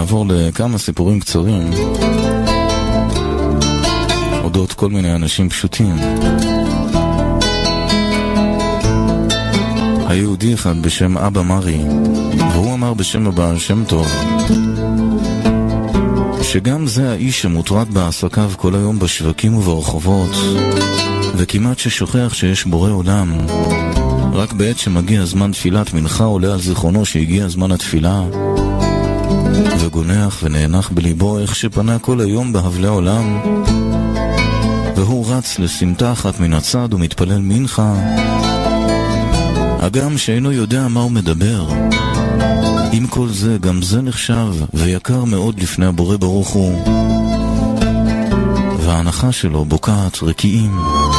נעבור לכמה סיפורים קצרים אודות כל מיני אנשים פשוטים. היה יהודי אחד בשם אבא מרי, והוא אמר בשם הבעל שם טוב שגם זה האיש שמוטרד בעסקיו כל היום בשווקים וברחובות, וכמעט ששוכח שיש בורא עולם. רק בעת שמגיע זמן תפילת מנחה עולה על זיכרונו שהגיע זמן התפילה, וגונח ונאנח בליבו איך שפנה כל היום בהבלי עולם, והוא רץ לסמטה אחת מן הצד ומתפלל מנחה, אגם שאינו יודע מה הוא מדבר. עם כל זה, גם זה נחשב ויקר מאוד לפני הבורא ברוך הוא, וההנחה שלו בוקעת רקיעים.